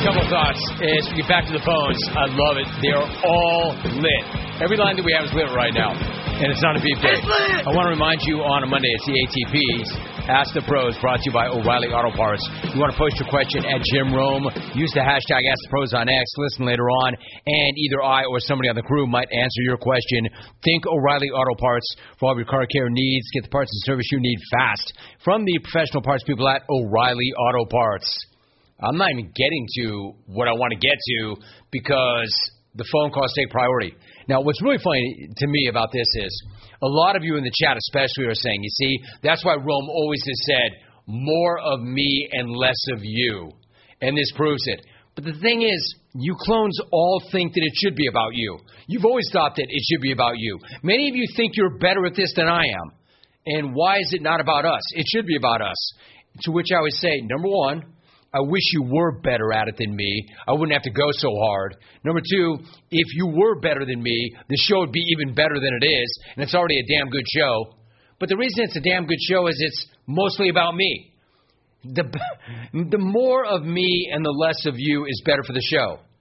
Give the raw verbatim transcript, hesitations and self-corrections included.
couple thoughts as we get back to the phones. I love it. They are all lit. Every line that we have is lit right now, and it's not a beef day. I want to remind you on a Monday, it's the A T Ps. Ask the Pros, brought to you by O'Reilly Auto Parts. You want to post your question at Jim Rome. Use the hashtag Ask the Pros on X. Listen later on, and either I or somebody on the crew might answer your question. Think O'Reilly Auto Parts for all of your car care needs. Get the parts and service you need fast from the professional parts people at O'Reilly Auto Parts. I'm not even getting to what I want to get to because the phone calls take priority. Now, what's really funny to me about this is a lot of you in the chat especially are saying, you see, that's why Rome always has said, more of me and less of you. And this proves it. But the thing is, you clones all think that it should be about you. You've always thought that it should be about you. Many of you think you're better at this than I am. And why is it not about us? It should be about us. To which I would say, number one, I wish you were better at it than me. I wouldn't have to go so hard. Number two, if you were better than me, the show would be even better than it is, and it's already a damn good show. But the reason it's a damn good show is it's mostly about me. The, the more of me and the less of you is better for the show.